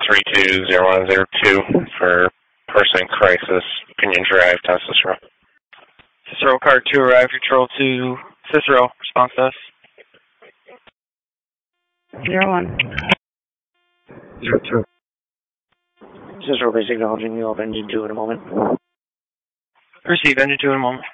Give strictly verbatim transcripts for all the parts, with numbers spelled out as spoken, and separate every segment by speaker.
Speaker 1: three two zero one zero two for person in crisis, Pinion Drive, Town Cicero.
Speaker 2: Cicero, car two arrived, control to Cicero, response to us.
Speaker 3: Zero one.
Speaker 4: Zero two.
Speaker 5: Cicero base acknowledging you off engine two in a moment.
Speaker 2: Receive engine two in a moment.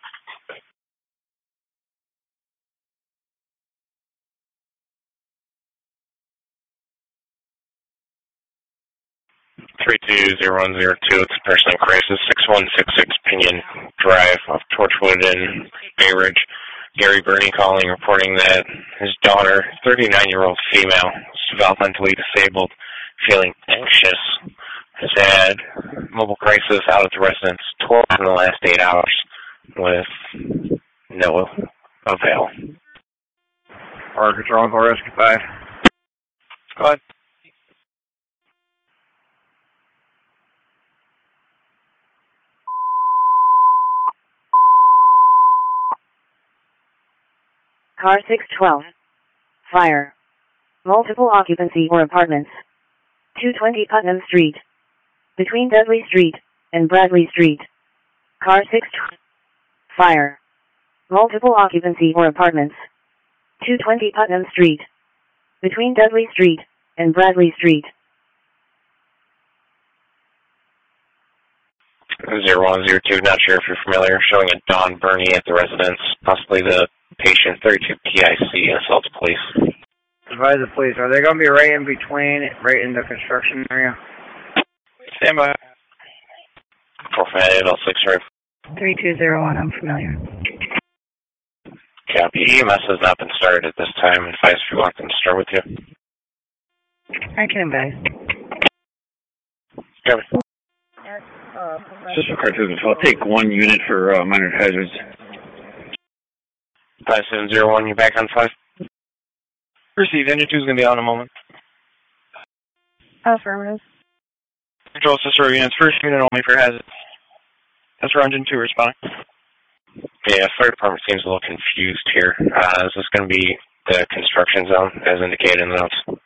Speaker 1: three two zero one zero two, it's a person in crisis, six one six six Pinion Drive off Torchwood in Bay Ridge. Gary Burney calling, reporting that his daughter, thirty-nine-year-old female, is developmentally disabled, feeling anxious, has had mobile crisis out at the residence twice in the last eight hours with no avail.
Speaker 4: Our control for rescue five.
Speaker 2: Go ahead.
Speaker 3: Car six twelve. Fire. Multiple occupancy or apartments. two twenty Putnam Street. Between Dudley Street and Bradley Street. Car six twelve. Fire. Multiple occupancy or apartments. two twenty Putnam Street. Between Dudley Street and Bradley Street.
Speaker 1: zero one zero two, not sure if you're familiar, showing a Don Burney at the residence, possibly the patient, thirty-two P I C, assault police.
Speaker 4: Advise the police, are they going to be right in between, right in the construction area?
Speaker 2: Stand by.
Speaker 1: four five eight, all six, right.
Speaker 3: three two zero one, I'm familiar.
Speaker 1: Copy. E M S has not been started at this time. Advise if you want them to start with you.
Speaker 3: I can advise.
Speaker 1: Copy.
Speaker 4: Sister Cartoon, so I'll take one unit for uh, minor hazards.
Speaker 1: five seven zero one, you back on five?
Speaker 2: Receive, engine two is going to be on in a moment.
Speaker 3: Affirmative.
Speaker 2: Control Cicero units, first unit only for hazards. That's for engine two responding.
Speaker 1: Yeah, fire department seems a little confused here. Uh, is this going to be the construction zone, as indicated in the notes?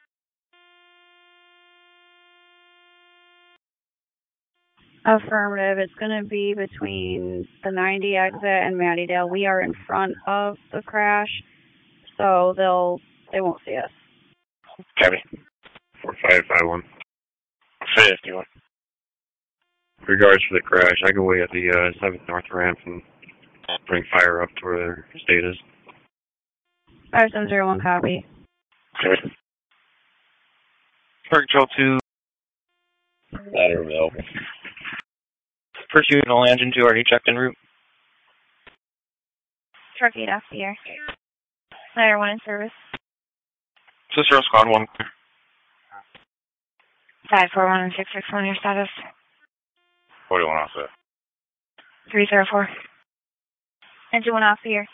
Speaker 6: Affirmative. It's going to be between the ninety exit and Mattydale. We are in front of the crash, so they'll they won't see us.
Speaker 1: Copy.
Speaker 4: four five five one.
Speaker 1: fifty-one.
Speaker 4: Regards for the crash, I can wait at the uh, seventh North ramp and bring fire up to where their state is.
Speaker 6: five seven zero one, copy.
Speaker 1: Copy.
Speaker 2: Fire control two.
Speaker 1: Ladder available.
Speaker 2: First unit only, engine two already checked en route.
Speaker 7: Truck eight off the air. Ladder one in service.
Speaker 2: Cicero squad one.
Speaker 7: five four one six six one, your status.
Speaker 1: forty-one off the
Speaker 7: three zero four. Engine one off the air.